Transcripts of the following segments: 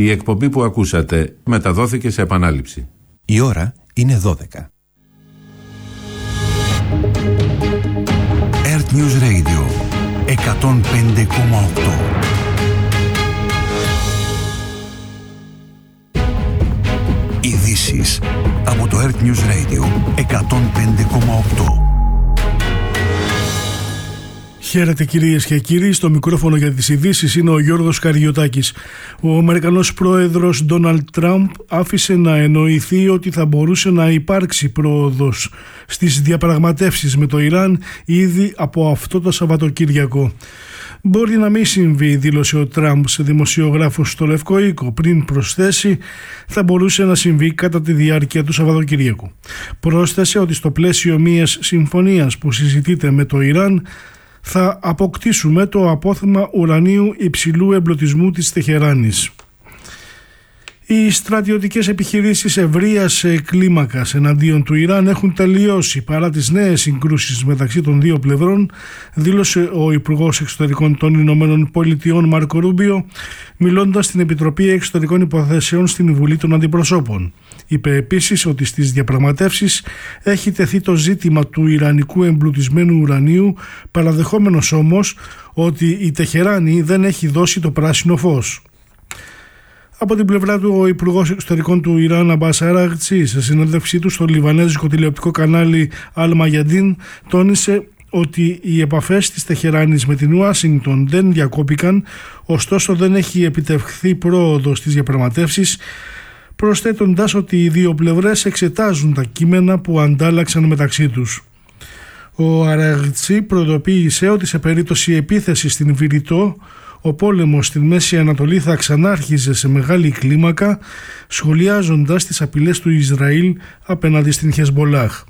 Η εκπομπή που ακούσατε μεταδόθηκε σε επανάληψη. Η ώρα είναι 12. Earth News Radio 105,8. Ειδήσεις από το Earth News Radio 105,8. Χαίρετε κυρίες και κύριοι, στο μικρόφωνο για τις ειδήσεις είναι ο Γιώργος Καριωτάκης. Ο Αμερικανός πρόεδρος Ντόναλντ Τραμπ άφησε να εννοηθεί ότι θα μπορούσε να υπάρξει πρόοδος στις διαπραγματεύσεις με το Ιράν ήδη από αυτό το Σαββατοκύριακο. Μπορεί να μην συμβεί, δήλωσε ο Τραμπ σε δημοσιογράφους στο Λευκό Οίκο, πριν προσθέσει θα μπορούσε να συμβεί κατά τη διάρκεια του Σαββατοκυριακού. Πρόσθεσε ότι στο πλαίσιο μιας συμφωνίας που συζητείται με το Ιράν θα αποκτήσουμε το απόθεμα ουρανίου υψηλού εμπλουτισμού της Τεχεράνης. Οι στρατιωτικές επιχειρήσεις ευρείας κλίμακας εναντίον του Ιράν έχουν τελειώσει παρά τις νέες συγκρούσεις μεταξύ των δύο πλευρών, δήλωσε ο Υπουργός Εξωτερικών των Ηνωμένων Πολιτειών Μάρκο Ρούμπιο, μιλώντας στην Επιτροπή Εξωτερικών Υποθέσεων στην Βουλή των Αντιπροσώπων. Είπε επίσης ότι στις διαπραγματεύσεις έχει τεθεί το ζήτημα του ιρανικού εμπλουτισμένου ουρανίου, παραδεχόμενος όμως ότι η Τεχεράνη δεν έχει δώσει το πράσινο φως. Από την πλευρά του, ο Υπουργός Εξωτερικών του Ιράν, Αμπάς Αραγτσί, σε συνέντευξή του στο λιβανέζικο τηλεοπτικό κανάλι Αλ Μαγιαντίν, τόνισε ότι οι επαφές της Τεχεράνης με την Ουάσιγκτον δεν διακόπηκαν, ωστόσο δεν έχει επιτευχθεί πρόοδος στις διαπραγματεύσεις, προσθέτοντας ότι οι δύο πλευρές εξετάζουν τα κείμενα που αντάλλαξαν μεταξύ τους. Ο Αραγτσί προειδοποίησε ότι σε περίπτωση επίθεσης στην Βηρητό, ο πόλεμος στην Μέση Ανατολή θα ξανάρχιζε σε μεγάλη κλίμακα, σχολιάζοντας τις απειλές του Ισραήλ απέναντι στην Χεσμπολάχ.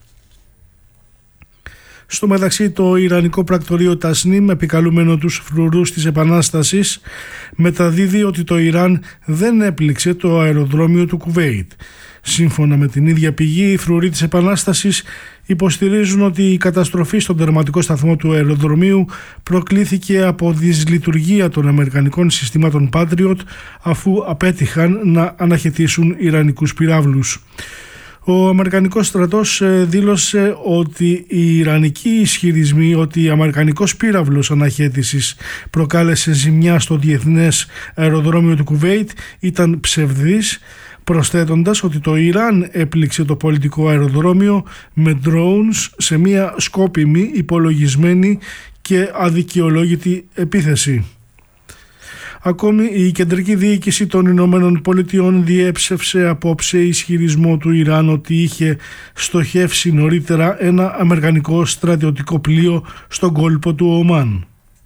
Στο μεταξύ, το Ιρανικό πρακτορείο Τασνίμ, επικαλούμενο τους φρουρούς της Επανάστασης, μεταδίδει ότι το Ιράν δεν έπληξε το αεροδρόμιο του Κουβέιτ. Σύμφωνα με την ίδια πηγή, οι φρουροί της Επανάστασης υποστηρίζουν ότι η καταστροφή στον τερματικό σταθμό του αεροδρομίου προκλήθηκε από δυσλειτουργία των αμερικανικών συστημάτων Patriot, αφού απέτυχαν να αναχαιτήσουν ιρανικούς πυράβλους. Ο Αμερικανικός στρατός δήλωσε ότι οι ιρανικοί ισχυρισμοί ότι ο αμερικανικός πύραυλος αναχαίτησης προκάλεσε ζημιά στο διεθνές αεροδρόμιο του Κουβέιτ ήταν ψευδής, προσθέτοντας ότι το Ιράν έπληξε το πολιτικό αεροδρόμιο με drones σε μια σκόπιμη, υπολογισμένη και αδικαιολόγητη επίθεση. Ακόμη, η κεντρική διοίκηση των Ηνωμένων Πολιτειών διέψευσε απόψε ισχυρισμό του Ιράν ότι είχε στοχεύσει νωρίτερα ένα αμερικανικό στρατιωτικό πλοίο στον κόλπο του Ομάν.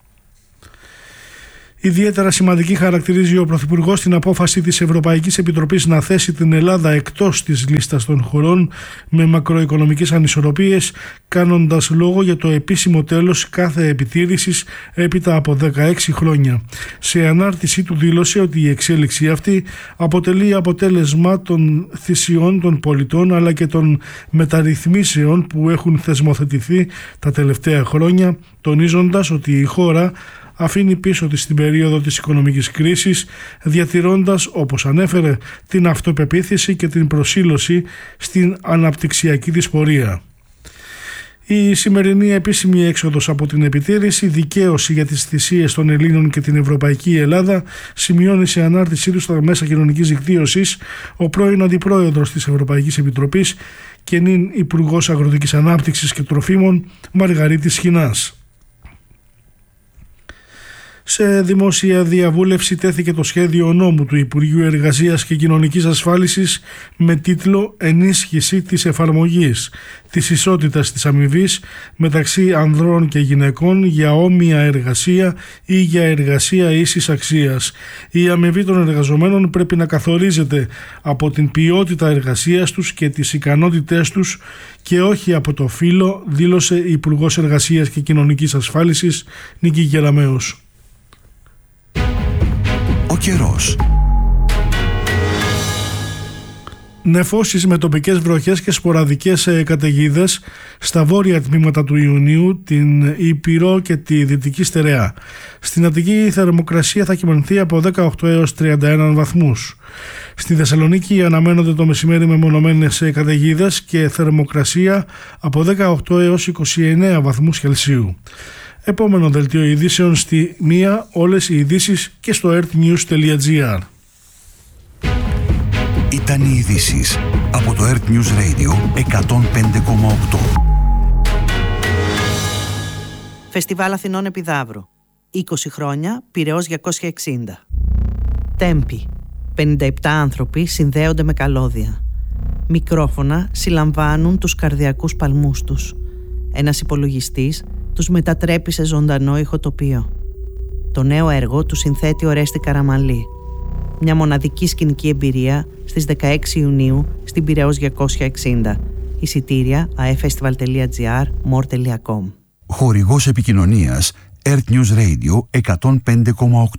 Ιδιαίτερα σημαντική χαρακτηρίζει ο Πρωθυπουργός την απόφαση της Ευρωπαϊκής Επιτροπής να θέσει την Ελλάδα εκτός της λίστας των χωρών με μακροοικονομικές ανισορροπίες, κάνοντας λόγο για το επίσημο τέλος κάθε επιτήρησης έπειτα από 16 χρόνια. Σε ανάρτησή του δήλωσε ότι η εξέλιξη αυτή αποτελεί αποτέλεσμα των θυσιών των πολιτών αλλά και των μεταρρυθμίσεων που έχουν θεσμοθετηθεί τα τελευταία χρόνια, τονίζοντας ότι η χώρα αφήνει πίσω της την περίοδο της οικονομικής κρίσης, διατηρώντας, όπως ανέφερε, την αυτοπεποίθηση και την προσήλωση στην αναπτυξιακή της πορεία. Η σημερινή επίσημη έξοδος από την επιτήρηση, δικαίωση για τις θυσίες των Ελλήνων και την Ευρωπαϊκή Ελλάδα, σημειώνει σε ανάρτησή του στα μέσα κοινωνικής δικτύωσης ο πρώην Αντιπρόεδρος της Ευρωπαϊκής Επιτροπής και νυν Υπουργός Αγροτικής Ανάπτυξης και Τροφίμων, Μαργαρίτης Σχοινάς. Σε δημόσια διαβούλευση τέθηκε το σχέδιο νόμου του Υπουργείου Εργασίας και Κοινωνικής Ασφάλισης με τίτλο «Ενίσχυση της εφαρμογής της ισότητας της αμοιβής μεταξύ ανδρών και γυναικών για όμοια εργασία ή για εργασία ίσης αξίας. Η αμοιβή των εργαζομένων πρέπει να καθορίζεται από την ποιότητα εργασίας τους και τις ικανότητές τους και όχι από το φύλο», δήλωσε η Υπουργός Εργασίας και Κοινωνικής Ασφάλισης Νίκη Γεραμέως. Ο καιρός. Νεφώσεις με τοπικές βροχές και σποραδικές καταιγίδες στα βόρεια τμήματα του Ιουνίου, την Ήπειρο και τη Δυτική Στερεά. Στην Αττική η θερμοκρασία θα κυμανθεί από 18 έως 31 βαθμούς. Στη Θεσσαλονίκη αναμένονται το μεσημέρι μεμονωμένες καταιγίδες και θερμοκρασία από 18 έως 29 βαθμούς Κελσίου. Επόμενο δελτίο ειδήσεων στη 1, όλες οι ειδήσεις και στο earthnews.gr. Ήταν οι ειδήσεις από το Earth News Radio 105,8. Φεστιβάλ Αθηνών Επιδαύρου. 20 χρόνια, Πειραιώς 260. Τέμπη. 57 άνθρωποι συνδέονται με καλώδια. Μικρόφωνα συλλαμβάνουν τους καρδιακούς παλμούς τους. Ένας υπολογιστής τους μετατρέπει σε ζωντανό ηχοτοπίο. Το νέο έργο του συνθέτει ο Ρέστη Καραμαλή. Μια μοναδική σκηνική εμπειρία στις 16 Ιουνίου στην Πειραιώς 260. Εισιτήρια aefestival.gr, more.com. Χορηγός επικοινωνίας Earth News Radio 105,8.